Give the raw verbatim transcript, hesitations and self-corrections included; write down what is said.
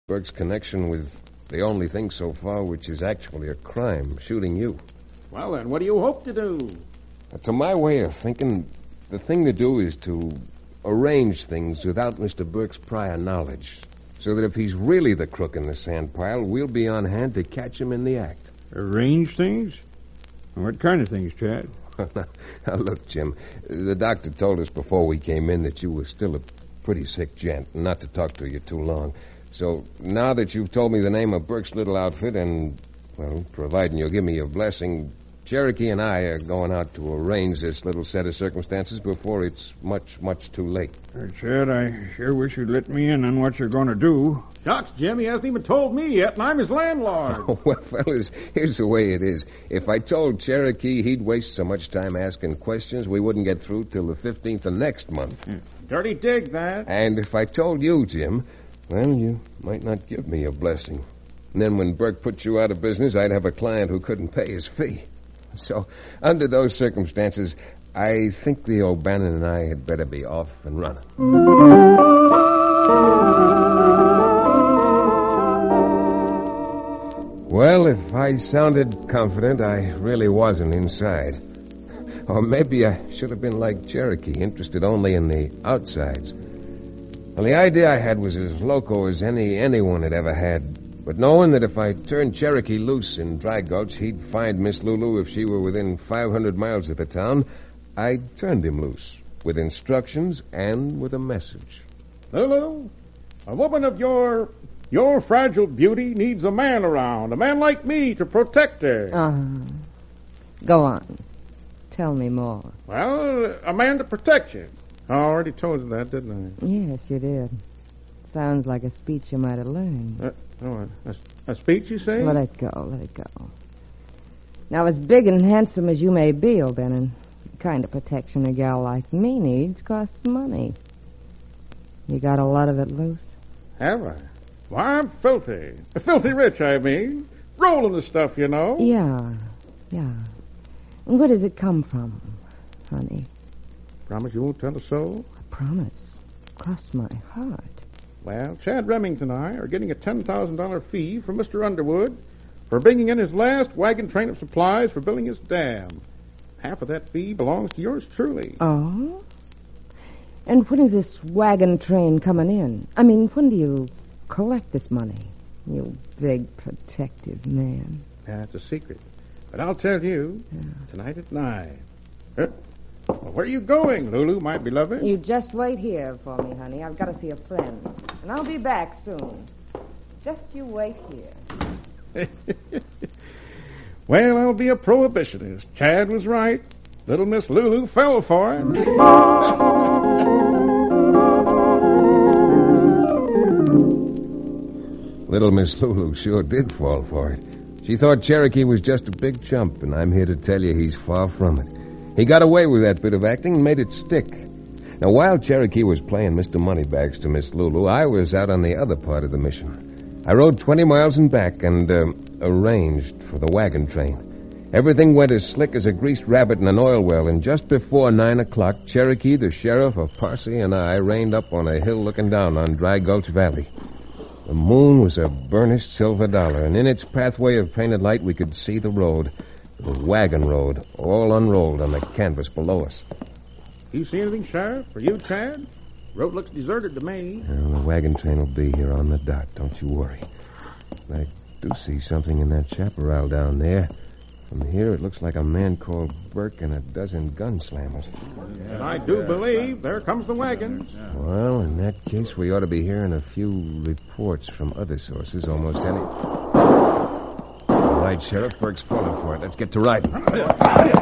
Burke's connection with the only thing so far which is actually a crime, shooting you. Well, then, what do you hope to do? To my way of thinking, the thing to do is to arrange things without Mister Burke's prior knowledge, so that if he's really the crook in the sand pile, we'll be on hand to catch him in the act. Arrange things? What kind of things, Chad? Now, look, Jim, the doctor told us before we came in that you were still a pretty sick gent, and not to talk to you too long. So now that you've told me the name of Burke's little outfit and, well, providing you'll give me your blessing, Cherokee and I are going out to arrange this little set of circumstances before it's much, much too late. Uh, Chad, I sure wish you'd let me in on what you're going to do. Shucks, Jim, he hasn't even told me yet, and I'm his landlord. Oh, well, fellas, here's the way it is. If I told Cherokee he'd waste so much time asking questions, we wouldn't get through till the fifteenth of next month. Hmm. Dirty dig, that. And if I told you, Jim, well, you might not give me your blessing. And then when Burke put you out of business, I'd have a client who couldn't pay his fee. So, under those circumstances, I think the O'Bannon and I had better be off and running. Well, if I sounded confident, I really wasn't inside. Or maybe I should have been like Cherokee, interested only in the outsides. Well, the idea I had was as loco as any anyone had ever had. But knowing that if I turned Cherokee loose in Dry Gulch, he'd find Miss Lulu if she were within five hundred miles of the town, I turned him loose, with instructions and with a message. Lulu, a woman of your your fragile beauty needs a man around, a man like me to protect her. Uh-huh. Go on. Tell me more. Well, a man to protect you. I already told you that, didn't I? Yes, you did. Sounds like a speech you might have learned. Uh, oh, a, a speech, you say? Let it go, let it go. Now, as big and handsome as you may be, O'Bannon, the kind of protection a gal like me needs costs money. You got a lot of it loose? Have I? Why, I'm filthy. Filthy rich, I mean. Rolling the stuff, you know. Yeah, yeah. And where does it come from, honey? Promise you won't tell a soul? I promise. Cross my heart. Well, Chad Remington and I are getting a ten thousand dollars fee from Mister Underwood for bringing in his last wagon train of supplies for building his dam. Half of that fee belongs to yours truly. Oh? And when is this wagon train coming in? I mean, when do you collect this money? You big protective man. That's a secret. But I'll tell you, yeah. Tonight at nine. Uh, well, where are you going, Lulu, my beloved? You just wait here for me, honey. I've got to see a friend. And I'll be back soon. Just you wait here. Well, I'll be a prohibitionist. Chad was right. Little Miss Lulu fell for it. Little Miss Lulu sure did fall for it. She thought Cherokee was just a big chump, and I'm here to tell you he's far from it. He got away with that bit of acting and made it stick. Now, while Cherokee was playing Mister Moneybags to Miss Lulu, I was out on the other part of the mission. I rode twenty miles and back and uh, arranged for the wagon train. Everything went as slick as a greased rabbit in an oil well, and just before nine o'clock, Cherokee, the sheriff of Parsi, and I reined up on a hill looking down on Dry Gulch Valley. The moon was a burnished silver dollar, and in its pathway of painted light we could see the road, the wagon road, all unrolled on the canvas below us. You see anything, Sheriff? For you, Chad? Road looks deserted to me. Well, the wagon train will be here on the dot, don't you worry. I do see something in that chaparral down there. From here, it looks like a man called Burke and a dozen gunslammers. And I do believe there comes the wagon. Well, in that case, we ought to be hearing a few reports from other sources, almost any... All right, Sheriff, Burke's falling for it. Let's get to riding.